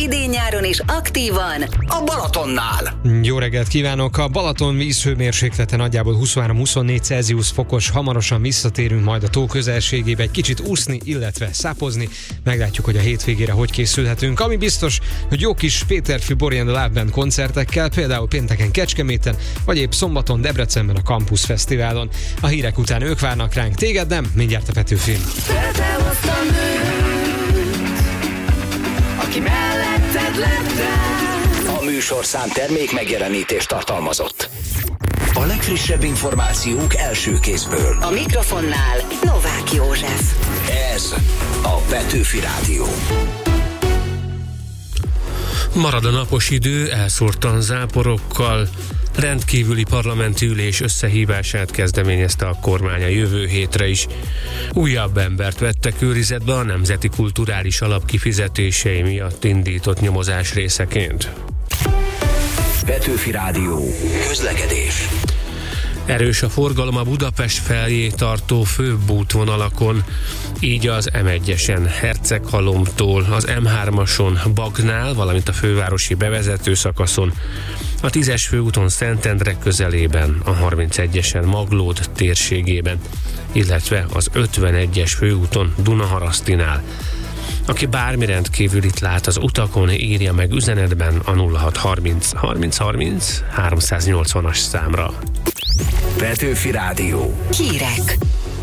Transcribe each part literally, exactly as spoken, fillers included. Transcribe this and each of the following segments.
idén-nyáron is aktívan a Balatonnál. Jó reggelt kívánok! A Balaton vízhőmérséklete nagyjából huszonhárom-huszonnégy Celsius fokos, hamarosan visszatérünk majd a tó közelségébe egy kicsit úszni, illetve szápozni. Meglátjuk, hogy a hétvégére hogy készülhetünk. Ami biztos, hogy jó kis Péterfű Bori and the Love Band koncertekkel, például pénteken Kecskeméten, vagy épp szombaton Debrecenben a Campus Fesztiválon. A hírek után ők várnak ránk, téged nem, mindjárt a Petőfin. Aki melletted lett. A műsorszám termék megjelenítést tartalmazott. A legfrissebb információk első kézből. a mikrofonnál Novák József. Ez a Petőfi Rádió. Marad a napos idő, elszórtan záporokkal. Rendkívüli parlamenti ülés összehívását kezdeményezte a kormány a jövő hétre is. Újabb embert vettek őrizetbe a Nemzeti Kulturális Alap kifizetései miatt indított nyomozás részeként. Petőfi Rádió. Közlekedés. Erős a forgalom a Budapest felé tartó főbb útvonalakon, így az em egyesen Herceghalomtól, az em hármason Bagnál, valamint a fővárosi bevezető szakaszon, a tízes főúton Szentendre közelében, a harmincegyesen Maglód térségében, illetve az ötvenegyes főúton Dunaharasztinál. Aki bármi rendkívülit lát az utakon, írja meg üzenetben a nulla hat harminc harminc harminc háromszáznyolcvanas számra. Petőfi Rádió. Hírek.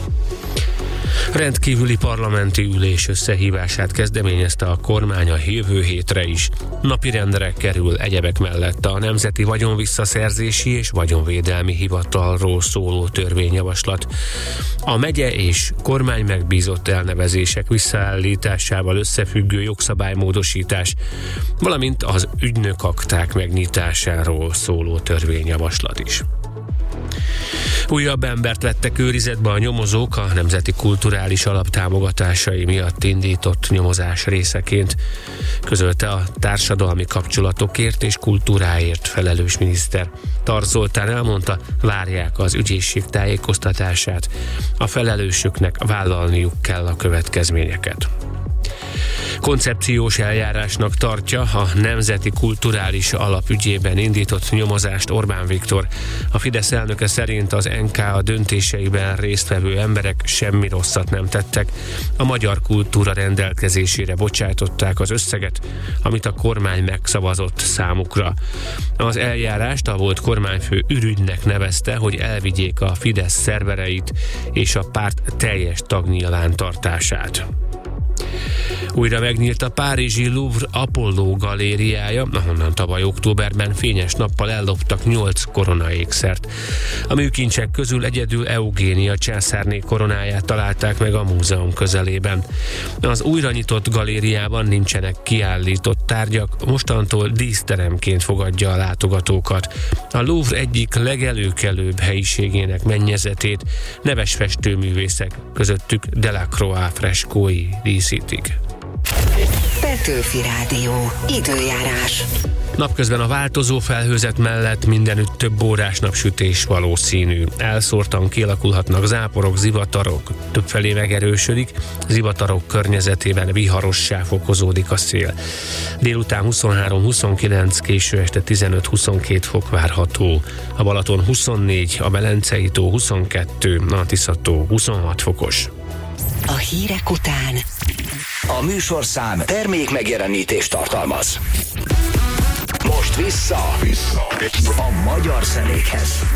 Rendkívüli parlamenti ülés összehívását kezdeményezte a kormány a jövő hétre is. Napirendre kerül egyebek mellett a Nemzeti Vagyonvisszaszerzési és Vagyonvédelmi Hivatalról szóló törvényjavaslat. A megye és kormány megbízott elnevezések visszaállításával összefüggő jogszabálymódosítás, valamint az ügynökakták megnyitásáról szóló törvényjavaslat is. Újabb embert vettek őrizetbe a nyomozók a Nemzeti Kulturális Alap támogatásai miatt indított nyomozás részeként, közölte a társadalmi kapcsolatokért és kultúráért felelős miniszter. Tar Zoltán elmondta, várják az ügyészség tájékoztatását, a felelősöknek vállalniuk kell a következményeket. Koncepciós eljárásnak tartja a Nemzeti Kulturális Alap ügyében indított nyomozást Orbán Viktor. A Fidesz elnöke szerint az en ká a döntéseiben résztvevő emberek semmi rosszat nem tettek. A magyar kultúra rendelkezésére bocsátották az összeget, amit a kormány megszavazott számukra. Az eljárást a volt kormányfő ürügynek nevezte, hogy elvigyék a Fidesz szervereit és a párt teljes tagnyilvántartását. Újra megnyílt a párizsi Louvre Apollo galériája, ahonnan tavaly októberben fényes nappal elloptak nyolc koronaékszert. A műkincsek közül egyedül Eugénia császárné koronáját találták meg a múzeum közelében. Az újra nyitott galériában nincsenek kiállított tárgyak, mostantól díszteremként fogadja a látogatókat. A Louvre egyik legelőkelőbb helyiségének mennyezetét neves festőművészek, közöttük Delacroix freskói díszítik. Petőfi Rádió. Időjárás. Napközben a változó felhőzet mellett mindenütt több órás napsütés valószínű. Elszórtan kialakulhatnak záporok, zivatarok, többfelé megerősödik, zivatarok környezetében viharossá fokozódik a szél. Délután huszonhárom-huszonkilenc, késő este tizenöt-huszonkét fok várható. A Balaton huszonnégy, a Belencei tó huszonkettő, a Tisza-tó huszonhat fokos. A hírek után A műsorszám termék megjelenítést tartalmaz. Most vissza, vissza a magyar zenékhez.